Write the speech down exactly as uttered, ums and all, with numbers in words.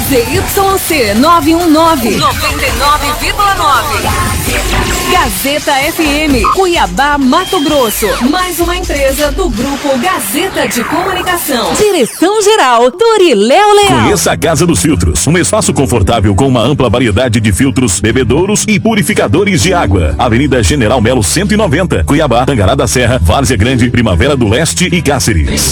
Z Y C nove um nove, noventa e nove vírgula nove. Gazeta F M, Cuiabá, Mato Grosso. Mais uma empresa do Grupo Gazeta de Comunicação. Direção-geral, Doriléo Leal. Conheça a Casa dos Filtros, um espaço confortável com uma ampla variedade de filtros, bebedouros e purificadores de água. Avenida General Melo cento e noventa, Cuiabá, Tangará da Serra, Várzea Grande, Primavera do Leste e Cáceres.